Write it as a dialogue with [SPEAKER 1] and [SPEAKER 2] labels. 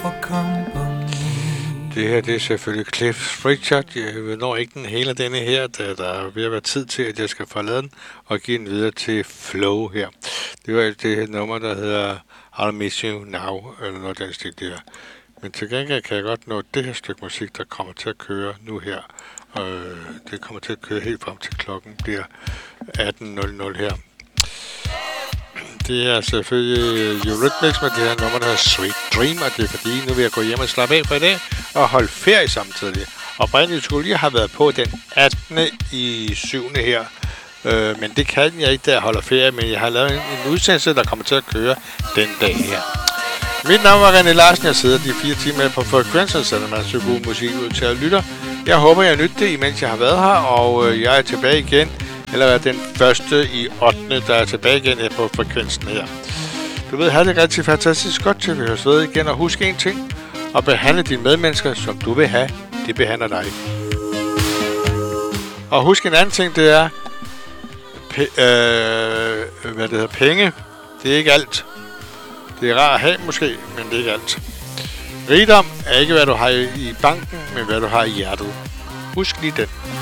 [SPEAKER 1] Det her, det er selvfølgelig Cliff Richard. Jeg når ikke den hele denne her, da der er ved at være tid til, at jeg skal forlade den og give den videre til Flow her. Det var det her nummer, der hedder I'll Miss You Now, eller noget den stil der. Men til gengæld kan jeg godt nå det her stykke musik, der kommer til at køre nu her. Det kommer til at køre helt frem til klokken bliver 18.00 her. Det er selvfølgelig Eurythmics med det her nummer, der hedder Sweet Dream, og det er fordi, nu vil jeg gå hjem og slappe af for i dag, og holde ferie samtidig. Oprindeligt skulle jeg have været på den 18. i 7. her, men det kan jeg ikke, da jeg holder ferie, men jeg har lavet en udsendelse, der kommer til at køre den dag her. Mit navn er René Larsen, jeg sidder de 4 timer på Frekvenser, så man så god musik ud til at lytte. Jeg håber, jeg nytte det, imens jeg har været her, og jeg er tilbage igen. Eller er den første i 8. der er tilbage igen her på frekvensen her. Du ved, have det rigtig fantastisk godt til vi høres ved igen. Og husk en ting. At behandle dine medmennesker, som du vil have, det behandler dig. Og husk en anden ting, det er... penge. Det er ikke alt. Det er rart at have måske, men det er ikke alt. Rigdom er ikke, hvad du har i banken, men hvad du har i hjertet. Husk lige den.